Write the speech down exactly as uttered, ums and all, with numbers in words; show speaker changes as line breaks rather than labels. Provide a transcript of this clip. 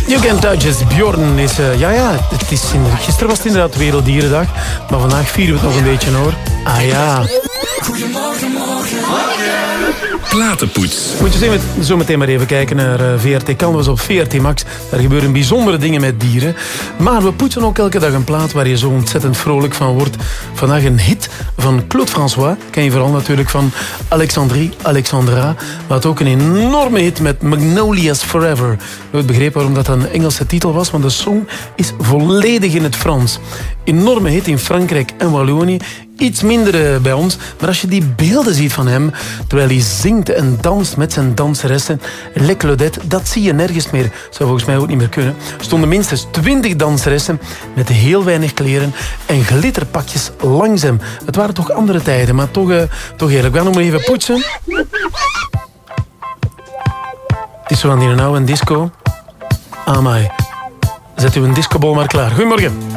You Can Touch It. Bjorn is... Uh, ja, ja, het is in, gisteren was het inderdaad Werelddierendag. Maar vandaag vieren we het nog een beetje, hoor. Ah, ja.
Goedemorgen, morgen. Platenpoets.
Moet je zien, zo meteen maar even kijken naar uh, V R T Canvas op V R T Max. Daar gebeuren bijzondere dingen met dieren. Maar we poetsen ook elke dag een plaat waar je zo ontzettend vrolijk van wordt. Vandaag een hit van Claude François. Ken je vooral natuurlijk van Alexandrie, Alexandra. Maar had ook een enorme hit met Magnolias Forever. Nooit begrepen waarom dat een Engelse titel was, want de song is volledig in het Frans. Enorme hit in Frankrijk en Wallonië. Iets minder bij ons, maar als je die beelden ziet van hem, terwijl hij zingt en danst met zijn danseressen, Le Claudette, dat zie je nergens meer. Zou volgens mij ook niet meer kunnen. Er stonden minstens twintig danseressen met heel weinig kleren en glitterpakjes langs hem. Het waren toch andere tijden, maar toch, uh, toch eerlijk. We gaan nog maar even poetsen. Het is zo aan die oude disco. Amai. Zet u een discobol maar klaar. Goedemorgen.